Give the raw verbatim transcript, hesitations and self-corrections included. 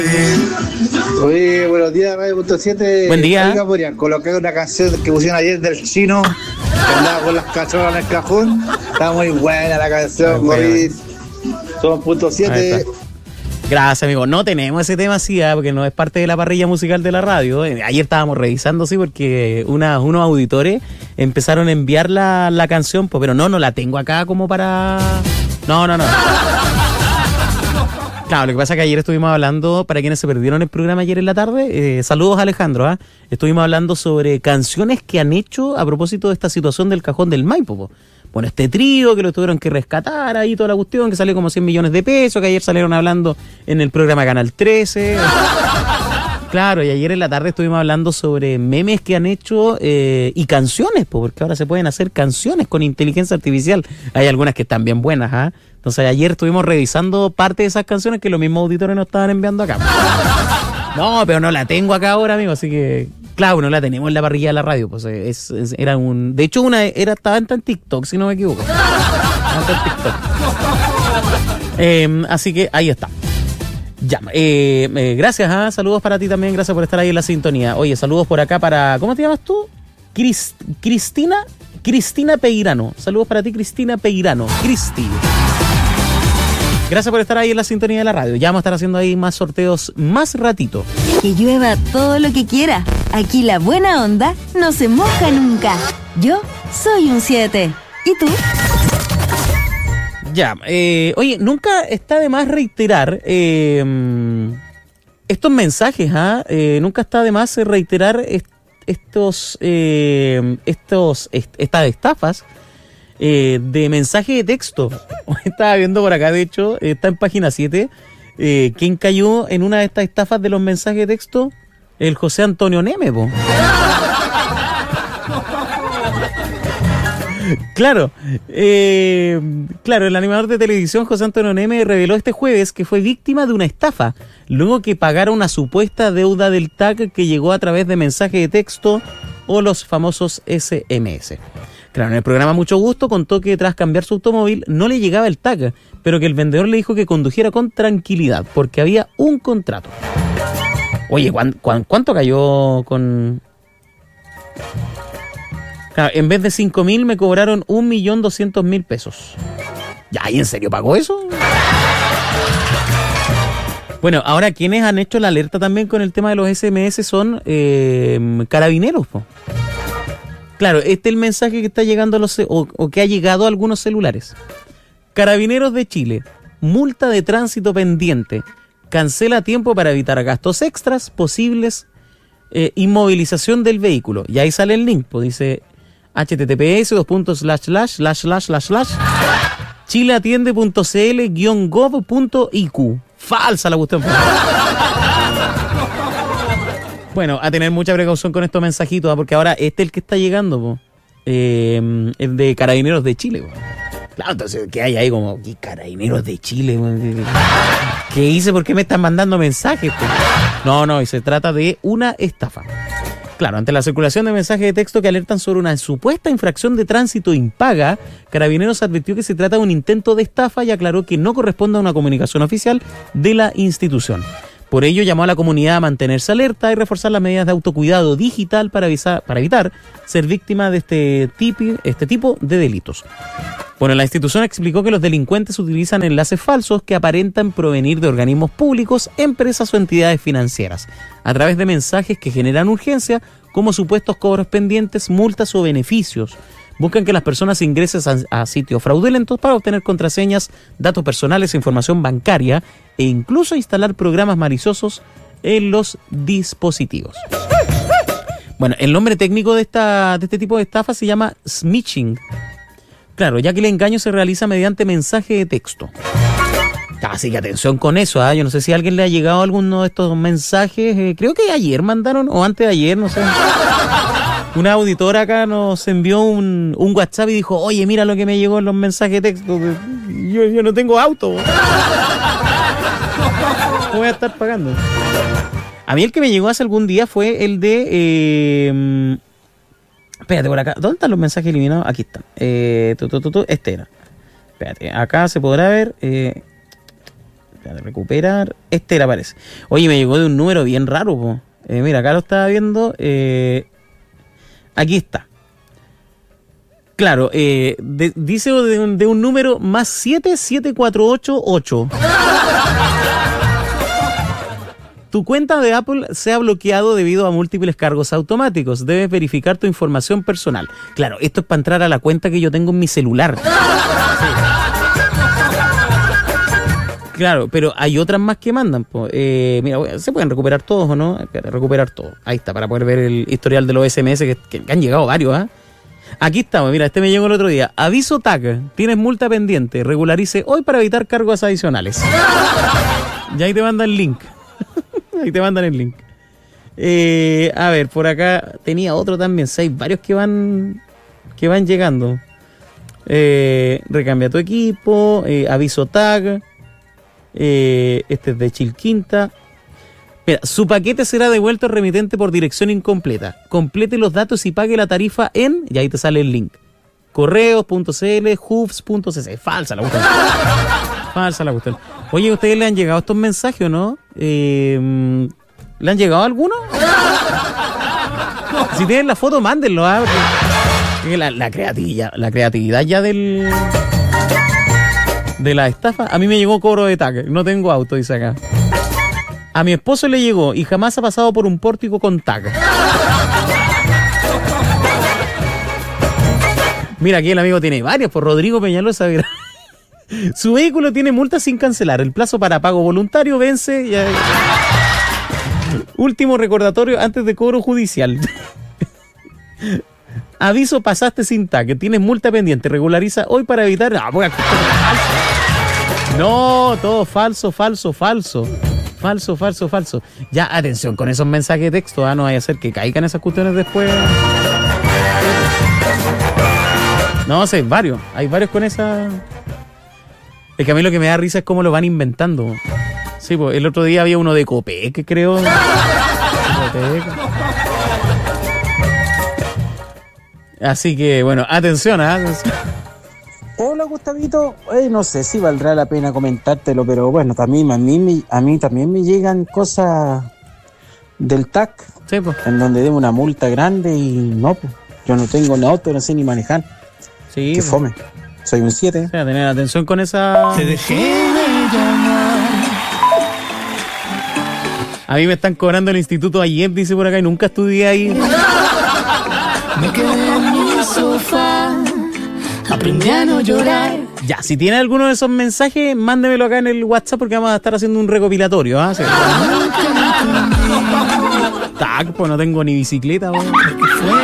Oye, buenos días, Radio Punto siete. Buen día. Oiga, podrían colocar una canción que pusieron ayer del Chino, que andaba con las cachorras en el cajón. Está muy buena la canción, Boris. Somos Punto siete. Gracias, amigo. No tenemos ese tema así, ¿eh? Porque no es parte de la parrilla musical de la radio. Ayer estábamos revisando, sí, porque una, unos auditores empezaron a enviar la, la canción, pues, pero no, no la tengo acá como para... No, no, no. Claro, lo que pasa es que ayer estuvimos hablando, para quienes se perdieron el programa ayer en la tarde, eh, saludos Alejandro, ¿eh? Estuvimos hablando sobre canciones que han hecho a propósito de esta situación del cajón del Maipo, po. Bueno, este trío que lo tuvieron que rescatar ahí, toda la cuestión, que salió como cien millones de pesos, que ayer salieron hablando en el programa Canal trece. Claro, y ayer en la tarde estuvimos hablando sobre memes que han hecho eh, y canciones, po, porque ahora se pueden hacer canciones con inteligencia artificial. Hay algunas que están bien buenas, ¿ah? ¿eh? Entonces ayer estuvimos revisando parte de esas canciones que los mismos auditores nos estaban enviando acá. No, pero no la tengo acá ahora, amigo, así que... Claro, no la tenemos en la parrilla de la radio, pues es, es, era un... De hecho, una era estaba en TikTok, si no me equivoco. Estaba en TikTok. Eh, así que ahí está. Ya, eh, eh, gracias, ¿eh? Saludos para ti también, gracias por estar ahí en la sintonía. Oye, saludos por acá para... ¿Cómo te llamas tú? Crist, Cristina Cristina Peirano. Saludos para ti, Cristina Peirano. Cristi. Gracias por estar ahí en la sintonía de la radio. Ya vamos a estar haciendo ahí más sorteos más ratito. Que llueva todo lo que quiera. Aquí la buena onda no se moja nunca. Yo soy un siete. ¿Y tú? Ya, eh, oye, nunca está de más reiterar eh, estos mensajes, ¿ah? ¿eh? Eh, nunca está de más reiterar est- estos, eh, estos, est- estas estafas eh, de mensaje de texto. Estaba viendo por acá, de hecho, está en página siete. Eh, ¿Quién cayó en una de estas estafas de los mensajes de texto? El José Antonio Neme, po. Claro, eh, claro, el animador de televisión José Antonio Neme reveló este jueves que fue víctima de una estafa, luego que pagara una supuesta deuda del T A C que llegó a través de mensaje de texto o los famosos ese eme ese. Claro, en el programa Mucho Gusto contó que tras cambiar su automóvil no le llegaba el T A C, pero que el vendedor le dijo que condujera con tranquilidad porque había un contrato. Oye, ¿cuán, cuán, ¿cuánto cayó con...? Claro, en vez de cinco mil me cobraron un millón doscientos mil pesos. Ya, ¿y en serio pagó eso? Bueno, ahora quienes han hecho la alerta también con el tema de los ese eme ese son eh, carabineros, po. Claro, este es el mensaje que está llegando a los o, o que ha llegado a algunos celulares. Carabineros de Chile, multa de tránsito pendiente. Cancela a tiempo para evitar gastos extras posibles. Eh, inmovilización del vehículo. Y ahí sale el link, pues dice https dos puntos slash slash slash slash slash slash chileatiende.cl guión gov punto iq. Falsa la cuestión. Bueno, a tener mucha precaución con estos mensajitos, porque ahora este es el que está llegando, po. Eh, el de Carabineros de Chile, po. Claro, entonces, ¿qué hay ahí? Como, ¿qué Carabineros de Chile? ¿Qué hice? ¿Por qué me están mandando mensajes, po? No, no, y se trata de una estafa. Claro, ante la circulación de mensajes de texto que alertan sobre una supuesta infracción de tránsito impaga, Carabineros advirtió que se trata de un intento de estafa y aclaró que no corresponde a una comunicación oficial de la institución. Por ello, llamó a la comunidad a mantenerse alerta y reforzar las medidas de autocuidado digital para, avisar, para evitar ser víctima de este tipo, este tipo de delitos. Bueno, la institución explicó que los delincuentes utilizan enlaces falsos que aparentan provenir de organismos públicos, empresas o entidades financieras, a través de mensajes que generan urgencia, como supuestos cobros pendientes, multas o beneficios. Buscan que las personas ingresen a, a sitios fraudulentos para obtener contraseñas, datos personales e información bancaria e incluso instalar programas maliciosos en los dispositivos. Bueno, el nombre técnico de, esta, de este tipo de estafa se llama smishing. Claro, ya que el engaño se realiza mediante mensaje de texto. Así que atención con eso, ¿eh? Yo no sé si a alguien le ha llegado alguno de estos mensajes. Eh, creo que ayer mandaron, o antes de ayer, no sé. Una auditora acá nos envió un, un WhatsApp y dijo, oye, mira lo que me llegó en los mensajes de texto. Yo, yo no tengo auto. Voy a estar pagando. A mí el que me llegó hace algún día fue el de... Eh, espérate, por acá. ¿Dónde están los mensajes eliminados? Aquí están. Eh, tu, tu, tu, tu, este era. Espérate, acá se podrá ver... Eh, Espérate, recuperar. Este le aparece. Oye, me llegó de un número bien raro, po. Eh, mira, acá lo estaba viendo. Eh, aquí está. Claro, eh, de, dice de un, de un número más siete siete cuatro ocho ocho. Tu cuenta de Apple se ha bloqueado debido a múltiples cargos automáticos. Debes verificar tu información personal. Claro, esto es para entrar a la cuenta que yo tengo en mi celular. Sí. Claro, pero hay otras más que mandan. Po. Eh, mira, se pueden recuperar todos o no. Espérate, recuperar todo. Ahí está, para poder ver el historial de los S M S que, que, que han llegado varios. ¿eh? Aquí estamos, mira, este me llegó el otro día. Aviso T A C, tienes multa pendiente. Regularice hoy para evitar cargos adicionales. Y ahí te mandan el link. Ahí te mandan el link. Eh, a ver, por acá tenía otro también. Seis, varios que van que van llegando. Eh, recambia tu equipo. Eh, aviso tag. Eh, este es de Chilquinta. Mira, su paquete será devuelto al remitente por dirección incompleta. Complete los datos y pague la tarifa en. Y ahí te sale el link. correos punto c l, hufs punto c c. Falsa la cuestión. Falsa la cuestión. Oye, ¿a ustedes le han llegado estos mensajes o no? Eh, ¿Le han llegado alguno? Si tienen la foto, mándenlo. ¿eh? La, la, creatividad, la creatividad ya del de la estafa. A mí me llegó cobro de tag. No tengo auto, dice acá. A mi esposo le llegó y jamás ha pasado por un pórtico con tag. Mira, aquí el amigo tiene varios. Por Rodrigo Peñalosa. Mira. Su vehículo tiene multa sin cancelar. El plazo para pago voluntario vence. Ya... Último recordatorio antes de cobro judicial. Aviso, pasaste sin tag. Tienes multa pendiente. Regulariza hoy para evitar... No, pues, no, todo falso, falso, falso. Falso, falso, falso. Ya, atención con esos mensajes de texto. ¿eh? No vaya a ser que caigan esas cuestiones después. No sé, varios. Hay varios con esa... Es que a mí lo que me da risa es cómo lo van inventando. Sí, pues el otro día había uno de Copec, creo. Copec. Así que, bueno, atención, ¿eh? Hola, Gustavito. Eh, no sé si valdrá la pena comentártelo, pero bueno, también a mí, me, a mí también me llegan cosas del T A C, sí, pues. En donde debo una multa grande y no, pues, yo no tengo ni auto, no sé ni manejar. Sí, Qué pues. fome. Soy un siete. O sea, tener atención con esa... Te dejé de llamar. A mí me están cobrando el instituto ayer, dice por acá, y nunca estudié ahí. Me quedé en mi sofá, aprendí a no llorar. Ya, si tiene alguno de esos mensajes, mándemelo acá en el WhatsApp porque vamos a estar haciendo un recopilatorio. ¿Ah? ¿Sí? Tac, pues no tengo ni bicicleta. ¿no?